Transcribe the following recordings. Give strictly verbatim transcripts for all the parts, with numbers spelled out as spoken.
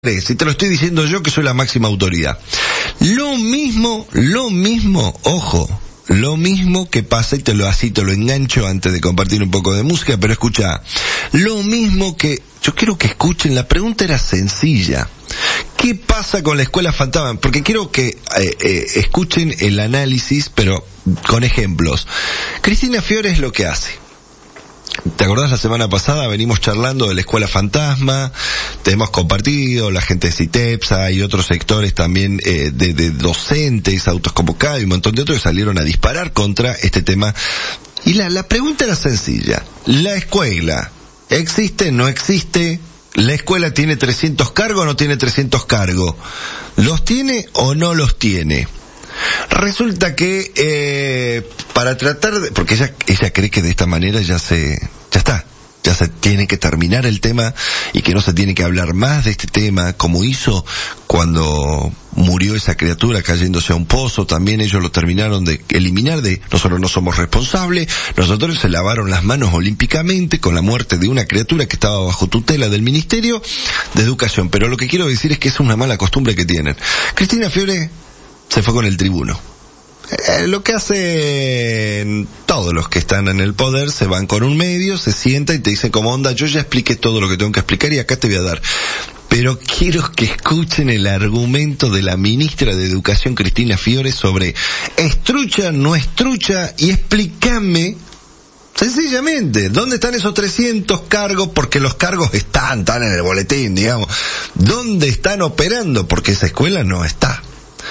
Si te lo estoy diciendo yo, que soy la máxima autoridad. Lo mismo, lo mismo, ojo, lo mismo que pasa, y te lo así te lo engancho antes de compartir un poco de música, pero escucha, lo mismo que, yo quiero que escuchen, la pregunta era sencilla. ¿Qué pasa con la escuela fantasma? Porque quiero que eh, eh, escuchen el análisis, pero con ejemplos. Cristina Fiore es lo que hace. ¿Te acordás la semana pasada? Venimos charlando de la escuela fantasma, te hemos compartido, la gente de CITEPSA y otros sectores también eh, de, de docentes, autoconvocados y un montón de otros que salieron a disparar contra este tema. Y la, la pregunta era sencilla. ¿La escuela existe, no existe? ¿La escuela tiene trescientos cargos o no tiene trescientos cargos? ¿Los tiene o no los tiene? Resulta que eh, para tratar de, porque ella ella cree que de esta manera ya se ya está, ya se tiene que terminar el tema y que no se tiene que hablar más de este tema, como hizo cuando murió esa criatura cayéndose a un pozo. También ellos lo terminaron de eliminar, de nosotros no somos responsables, nosotros se lavaron las manos olímpicamente con la muerte de una criatura que estaba bajo tutela del Ministerio de Educación. Pero lo que quiero decir es que es una mala costumbre que tienen. Cristina Fiore se fue con el tribuno. Eh, lo que hacen todos los que están en el poder, se van con un medio, se sientan y te dicen como onda, yo ya expliqué todo lo que tengo que explicar y acá te voy a dar. Pero quiero que escuchen el argumento de la ministra de Educación, Cristina Fiore, sobre estrucha, no estrucha, y explícame sencillamente, ¿dónde están esos trescientos cargos? Porque los cargos están, están en el boletín, digamos. ¿Dónde están operando? Porque esa escuela no está.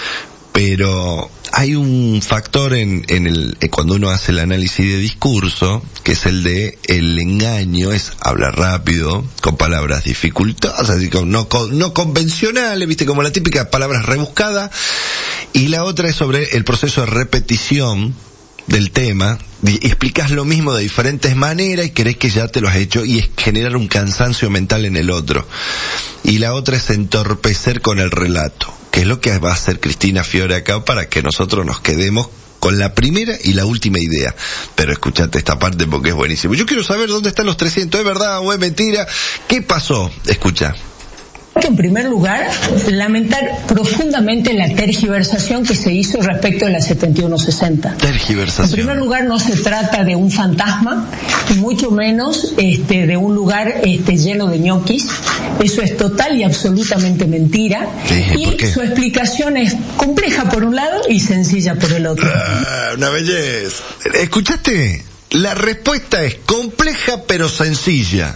Pero hay un factor en, en el, cuando uno hace el análisis de discurso, que es el de el engaño, es hablar rápido, con palabras dificultosas, así como no, no convencionales, viste, como la típica palabras rebuscada, y la otra es sobre el proceso de repetición del tema, y explicas lo mismo de diferentes maneras y crees que ya te lo has hecho, y es generar un cansancio mental en el otro. Y la otra es entorpecer con el relato, que es lo que va a hacer Cristina Fiore acá para que nosotros nos quedemos con la primera y la última idea. Pero escuchate esta parte porque es buenísimo. Yo quiero saber dónde están los trescientos, ¿es verdad o es mentira? ¿Qué pasó? Escucha. En primer lugar, lamentar profundamente la tergiversación que se hizo respecto a la setenta y uno sesenta. Tergiversación. En primer lugar, no se trata de un fantasma, y mucho menos este, de un lugar este, lleno de ñoquis. Eso es total y absolutamente mentira. Sí, y ¿por qué? Su explicación es compleja por un lado y sencilla por el otro. Ah, una belleza. ¿Escuchaste? La respuesta es compleja pero sencilla.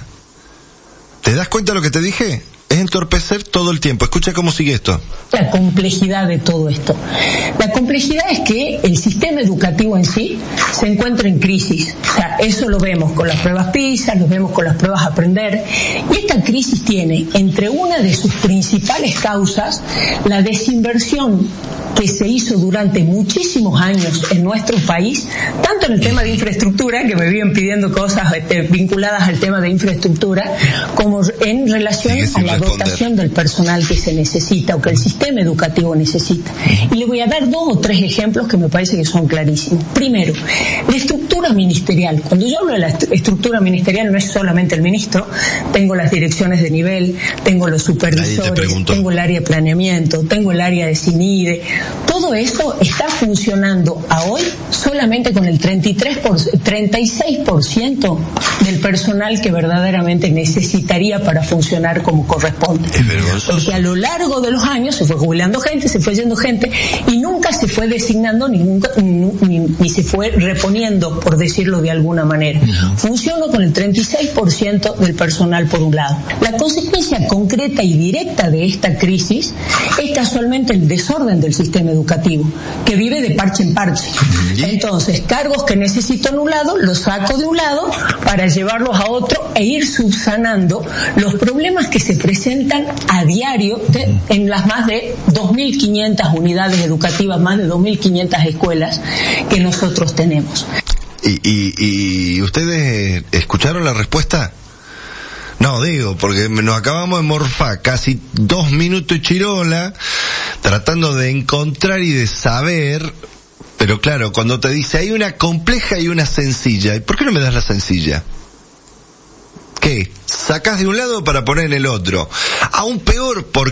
¿Te das cuenta de lo que te dije? Es entorpecer todo el tiempo. Escucha cómo sigue esto. La complejidad de todo esto. La complejidad es que el sistema educativo en sí se encuentra en crisis. O sea, eso lo vemos con las pruebas PISA, lo vemos con las pruebas Aprender. Y esta crisis tiene, entre una de sus principales causas, la desinversión que se hizo durante muchísimos años en nuestro país, tanto en el tema de infraestructura, que me viven pidiendo cosas este, vinculadas al tema de infraestructura, como en relación a la dotación del personal que se necesita o que el sistema educativo necesita. Y le voy a dar dos o tres ejemplos que me parece que son clarísimos. Primero, la estructura ministerial. Cuando yo hablo de la estructura ministerial, no es solamente el ministro, tengo las direcciones de nivel, tengo los supervisores, tengo el área de planeamiento, tengo el área de CINIDE. Todo esto está funcionando a hoy solamente con el treinta y tres por ciento, treinta y seis por ciento del personal que verdaderamente necesitaría para funcionar como corresponde. Porque a lo largo de los años se fue jubilando gente, se fue yendo gente y nunca se fue designando ningún, ni, ni se fue reponiendo, por decirlo de alguna manera. Uh-huh. Funcionó con el treinta y seis por ciento del personal por un lado. La consecuencia concreta y directa de esta crisis es casualmente el desorden del sistema educativo, que vive de parche en parche. Entonces, cargos que necesito en un lado, los saco de un lado para llevarlos a otro e ir subsanando los problemas que se presentan a diario de, en las más de dos mil quinientas unidades educativas, más de dos mil quinientas escuelas que nosotros tenemos. ¿Y, y, y ustedes escucharon la respuesta? No, digo, porque nos acabamos de morfar casi dos minutos y chirola tratando de encontrar y de saber, pero claro, cuando te dice hay una compleja y una sencilla, ¿y por qué no me das la sencilla? ¿qué? Sacás de un lado para poner en el otro. Aún peor, porque